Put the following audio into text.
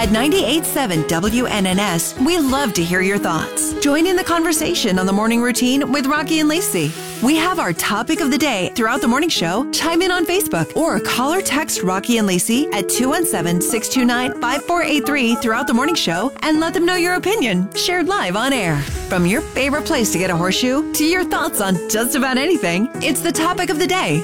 At 98.7 WNNS, we love to hear your thoughts. Join in the conversation on the morning routine with Rocky and Lacey. We have our topic of the day throughout the morning show. Chime in on Facebook or call or text Rocky and Lacey at 217-629-5483 throughout the morning show and let them know your opinion, shared live on air. From your favorite place to get a horseshoe to your thoughts on just about anything, it's the topic of the day.